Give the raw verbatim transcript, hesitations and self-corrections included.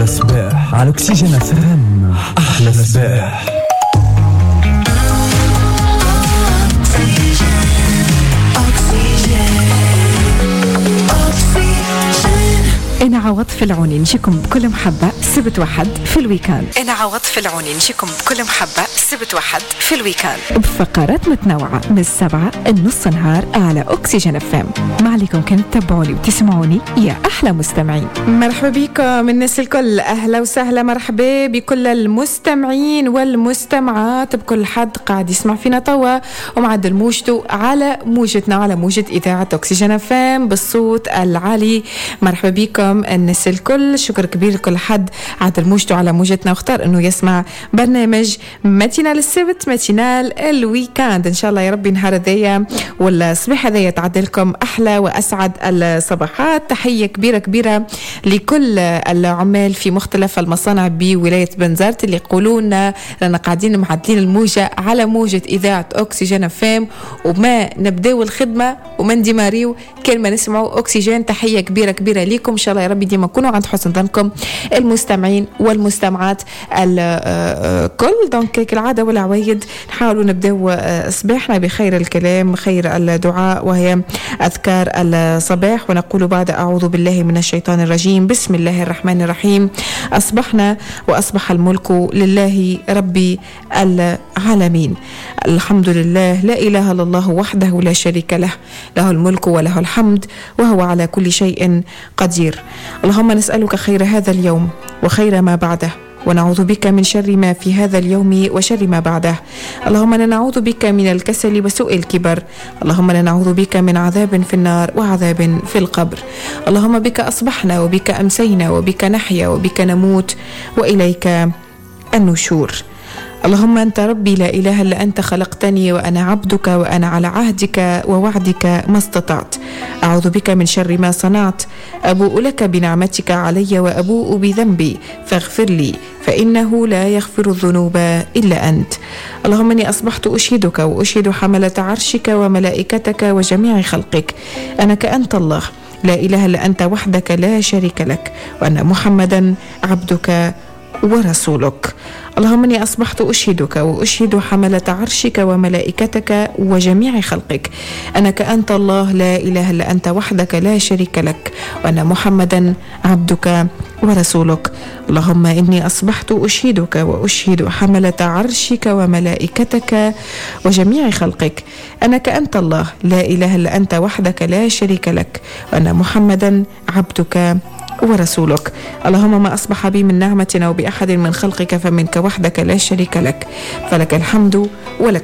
صباح على أكسجين اف ام. أحلى صباح. أنا عوض في العوني نجيكم بكل محبة سبت واحد في الويكاند. أنا عوض في العوني نجيكم بكل محبة سبت واحد في الويكاند بفقرات متنوعة من السبعة النص نهار على أكسجين اف ام. ما عليكم كنت تتابعوني وتسمعوني يا أحلى مستمعين. مرحبا بكم الناس الكل، أهلا وسهلا، مرحبا بكل المستمعين والمستمعات، بكل حد قاعد يسمع فينا توا ومعدل موجته على موجتنا على موجة إذاعة أكسجين اف ام بالصوت العالي. مرحبا بكم الناس الكل، شكر كبير لكل حد عدل موجته على موجتنا واختار انه يسمع برنامج ماتينال السبت، ماتينال الويكاند. ان شاء الله يا ربي نهار هذايا والصباح هذايا تعدلكم احلى واسعد الصباحات. تحيه كبيره كبيره لكل العمال في مختلف المصانع بولايه بنزرت اللي يقولون لنا قاعدين معدلين الموجه على موجه اذاعه اكسجين اف ام، وما نبداو الخدمه وما نديماريو كل ما نسمعوا اكسجين. تحيه كبيره كبيره ليكم، ان شاء الله يا ربي ديما كونوا عند حسن ظنكم المستمعين والمستمعات الكل. دونك كالعاده والعوايد نحاولوا نبداو صباحنا بخير الكلام، خير الدعاء، وهي اذكار الصباح، ونقول بعد اعوذ بالله من الشيطان الرجيم، بسم الله الرحمن الرحيم. اصبحنا واصبح الملك لله رب العالمين. الحمد لله، لا اله الا الله وحده لا شريك له، له الملك وله الحمد وهو على كل شيء قدير. اللهم نسألك خير هذا اليوم وخير ما بعده، ونعوذ بك من شر ما في هذا اليوم وشر ما بعده. اللهم نعوذ بك من الكسل وسوء الكبر. اللهم نعوذ بك من عذاب في النار وعذاب في القبر. اللهم بك أصبحنا وبك أمسينا وبك نحيا وبك نموت وإليك النشور. اللهم أنت ربي لا إله إلا أنت، خلقتني وأنا عبدك وأنا على عهدك ووعدك ما استطعت. أعوذ بك من شر ما صنعت، أبوء لك بنعمتك علي وأبوء بذنبي فاغفر لي فإنه لا يغفر الذنوب إلا أنت. اللهم إني أصبحت أشهدك وأشهد حملة عرشك وملائكتك وجميع خلقك أنك أنت الله لا إله إلا أنت وحدك لا شريك لك، وأن محمدا عبدك ورسولك. اللهم إني أصبحت أشهدك وأشهد حملة عرشك وملائكتك وجميع خلقك أنك أنت الله لا إله إلا أنت وحدك لا شريك لك، وأن محمدا عبدك ورسولك. اللهم إني أصبحت أشهدك وأشهد حملة عرشك وملائكتك وجميع خلقك أنك أنت الله لا إله إلا أنت وحدك لا شريك لك، وأن محمدا عبدك ورسولك. اللهم ما أصبح بي من نعمة أو بأحد من خلقك فمنك وحدك لا شريك لك، فلك الحمد ولك